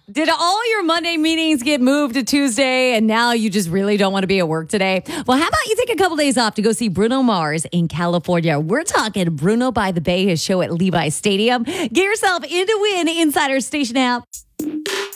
Did all your Monday meetings get moved to Tuesday and now you just really don't want to be at work today? Well, how about you take a couple days off to go see Bruno Mars in California? We're talking Bruno by the Bay, his show at Levi's Stadium. Get yourself in to win inside our station app.